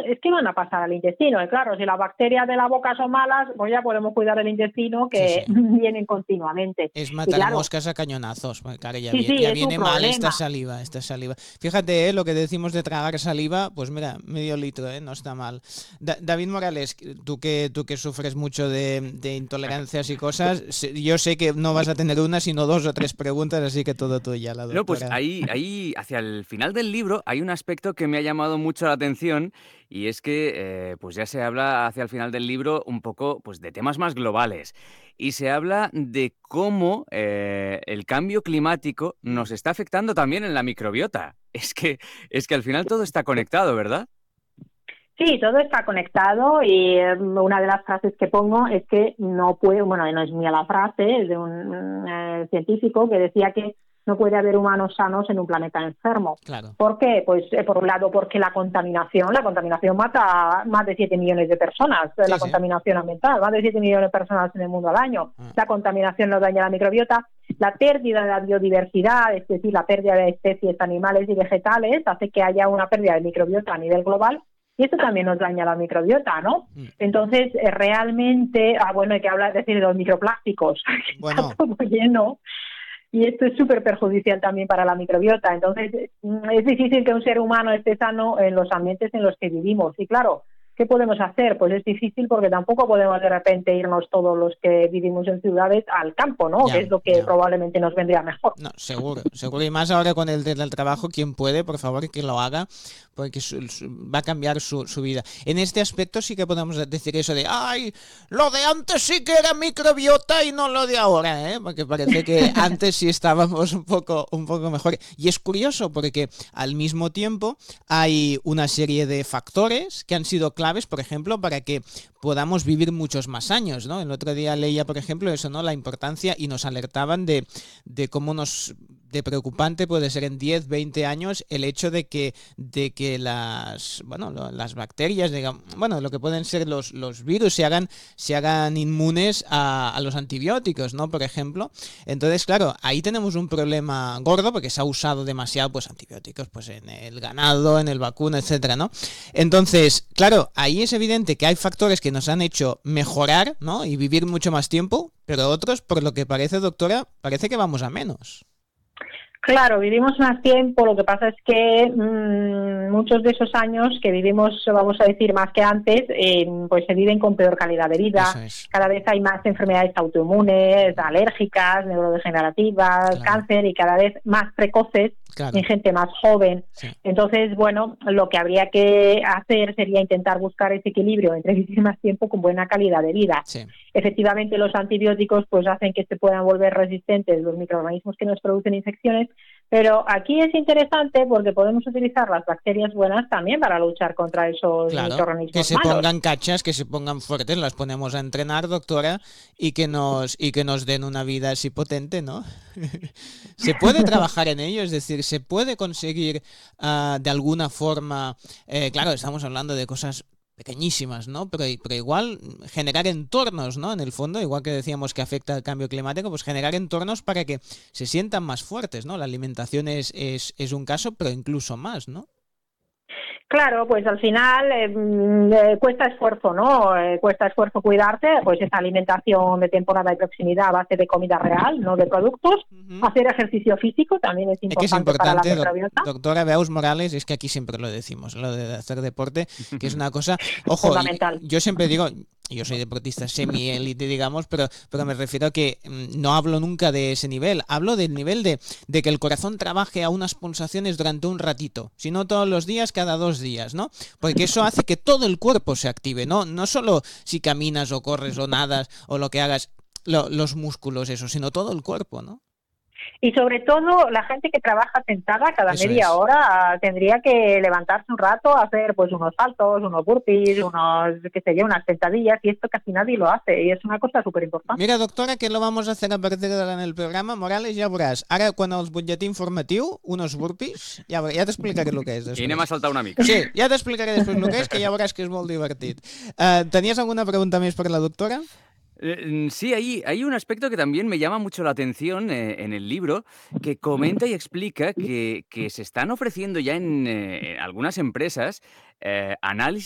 es que van a pasar al intestino. Y claro, si las bacterias de la boca son malas, pues ya podemos cuidar del intestino, que vienen continuamente. Es Y matar claro, moscas a cañonazos, porque claro, ya sí, ya es un viene mal esta problema. saliva. Fíjate, lo que decimos de tragar saliva, pues mira, medio litro, no está mal. David Morales, tú que sufres mucho de intolerancias y cosas, yo sé que no vas a tener una, sino 2 o 3 preguntas, así que todo tuya, la No, pues doctora. ahí, hacia el final del libro, hay un aspecto que me ha llamado mucho la atención y es que pues ya se habla hacia el final del libro un poco pues, de temas más globales y se habla de cómo el cambio climático nos está afectando también en la microbiota. Es que al final todo está conectado, ¿verdad? Sí, todo está conectado y una de las frases que pongo es que no puede, bueno, no es mía la frase, es de un científico que decía que no puede haber humanos sanos en un planeta enfermo. Claro. ¿Por qué? Pues por un lado porque la contaminación mata a más de 7 millones de personas, la Sí. contaminación ambiental, más de 7 millones de personas en el mundo al año. La contaminación nos daña la microbiota, la pérdida de la biodiversidad, es decir, la pérdida de especies animales y vegetales, hace que haya una pérdida de microbiota a nivel global. Y esto también nos daña la microbiota, ¿no? Entonces, realmente, hay que hablar, decir, de los microplásticos, Bueno. está todo lleno, y esto es súper perjudicial también para la microbiota. Entonces, es difícil que un ser humano esté sano en los ambientes en los que vivimos. Y claro, ¿qué podemos hacer? Pues es difícil porque tampoco podemos de repente irnos todos los que vivimos en ciudades al campo, ¿no? Que es lo que probablemente nos vendría mejor. No, seguro. Y más ahora con el teletrabajo, quien puede, por favor, que lo haga, porque va a cambiar su vida. En este aspecto sí que podemos decir eso de, ¡ay! Lo de antes sí que era microbiota y no lo de ahora, ¿eh? Porque parece que antes sí estábamos un poco mejor. Y es curioso porque al mismo tiempo hay una serie de factores que han sido claves, por ejemplo, para que podamos vivir muchos más años, ¿no? El otro día leía, por ejemplo, eso, ¿no? La importancia, y nos alertaban de cómo de preocupante puede ser en 10, 20 años el hecho de que las bacterias, digamos, lo que pueden ser los virus se hagan inmunes a los antibióticos, ¿no? Por ejemplo. Entonces, claro, ahí tenemos un problema gordo porque se ha usado demasiado pues antibióticos pues en el ganado, en el vacuno, etcétera, ¿no? Entonces, claro, ahí es evidente que hay factores que nos han hecho mejorar, ¿no? Y vivir mucho más tiempo, pero otros, por lo que parece, doctora, parece que vamos a menos. Claro, vivimos más tiempo, lo que pasa es que muchos de esos años que vivimos, vamos a decir, más que antes, pues se viven con peor calidad de vida. Cada vez hay más enfermedades autoinmunes, alérgicas, neurodegenerativas, cáncer, y cada vez más precoces en gente más joven. Entonces, lo que habría que hacer sería intentar buscar ese equilibrio entre vivir más tiempo con buena calidad de vida. Efectivamente, los antibióticos pues hacen que se puedan volver resistentes los microorganismos que nos producen infecciones, pero aquí es interesante porque podemos utilizar las bacterias buenas también para luchar contra esos microorganismos que se malos. pongan cachas, que se pongan fuertes, las ponemos a entrenar, doctora, y que nos den una vida así potente, ¿no? Se puede trabajar en ello, es decir, se puede conseguir de alguna forma, claro, estamos hablando de cosas pequeñísimas, ¿no? Pero igual generar entornos, ¿no? En el fondo, igual que decíamos que afecta al cambio climático, pues generar entornos para que se sientan más fuertes, ¿no? La alimentación es un caso, pero incluso más, ¿no? Claro, pues al final cuesta esfuerzo, ¿no? Cuesta esfuerzo cuidarte, pues esa alimentación de temporada y proximidad a base de comida real, no de productos. Hacer ejercicio físico también es importante, para la microbiota. Doctora Veus Morales, es que aquí siempre lo decimos, lo de hacer deporte, que es una cosa, ojo, fundamental. Yo siempre digo, yo soy deportista semi-élite, digamos, pero me refiero a que no hablo nunca de ese nivel, hablo del nivel de que el corazón trabaje a unas pulsaciones durante un ratito, si no todos los días, cada 2 días, ¿no? Porque eso hace que todo el cuerpo se active, no solo si caminas o corres o nadas o lo que hagas, los músculos, eso, sino todo el cuerpo, ¿no? Y sobre todo la gente que trabaja sentada cada media hora tendría que levantarse un rato, hacer pues unos saltos, unos burpees, unas sentadillas, y esto casi nadie lo hace, y es una cosa súper importante. Mira, doctora, que lo vamos a hacer a partir de ahora en el programa. Morales, ja veuràs. Ara, quan els butlletí informatiu, unos burpees, ja t'explicaré el que és després. I anem a saltar una mica. Sí, ja t'explicaré després el que és, que ja veuràs que és molt divertit. ¿Tenías alguna pregunta més per la doctora? Sí, hay un aspecto que también me llama mucho la atención en el libro, que comenta y explica que se están ofreciendo ya en algunas empresas análisis